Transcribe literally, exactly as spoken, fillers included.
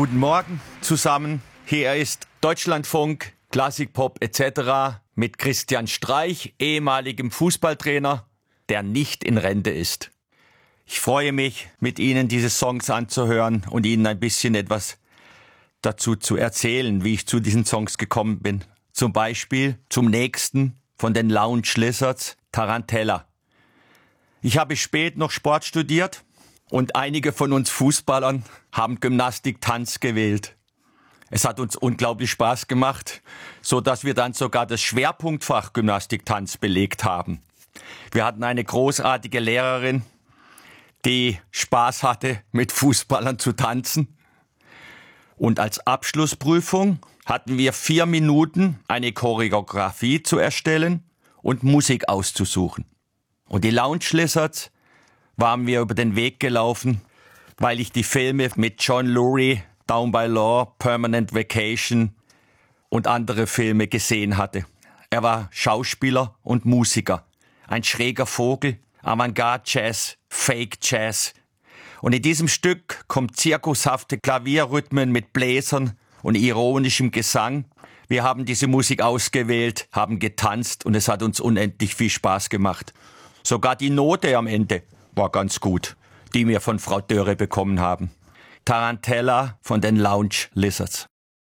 Guten Morgen zusammen. Hier ist Deutschlandfunk, Klassikpop et cetera mit Christian Streich, ehemaligem Fußballtrainer, der nicht in Rente ist. Ich freue mich, mit Ihnen diese Songs anzuhören und Ihnen ein bisschen etwas dazu zu erzählen, wie ich zu diesen Songs gekommen bin. Zum Beispiel zum nächsten von den Lounge Lizards, Tarantella. Ich habe spät noch Sport studiert und einige von uns Fußballern haben Gymnastik, Tanz gewählt. Es hat uns unglaublich Spaß gemacht, so dass wir dann sogar das Schwerpunktfach Gymnastik, Tanz belegt haben. Wir hatten eine großartige Lehrerin, die Spaß hatte, mit Fußballern zu tanzen. Und als Abschlussprüfung hatten wir vier Minuten, eine Choreografie zu erstellen und Musik auszusuchen. Und die Lounge Lizards waren mir über den Weg gelaufen, weil ich die Filme mit John Lurie, Down by Law, Permanent Vacation und andere Filme gesehen hatte. Er war Schauspieler und Musiker, ein schräger Vogel, Avantgarde-Jazz, Fake-Jazz. Und in diesem Stück kommt zirkushafte Klavierrhythmen mit Bläsern und ironischem Gesang. Wir haben diese Musik ausgewählt, haben getanzt und es hat uns unendlich viel Spaß gemacht. Sogar die Note am Ende war ganz gut, die wir von Frau Dörre bekommen haben. Tarantella von den Lounge Lizards.